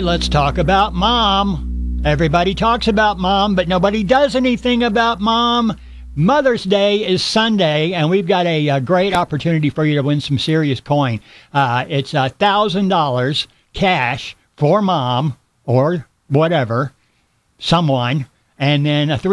let's talk about Mom. Everybody talks about Mom, but nobody does anything about Mom. Mother's Day is Sunday, and we've got a great opportunity for you to win some serious coin. It's $1,000 cash for Mom or whatever, someone, and then a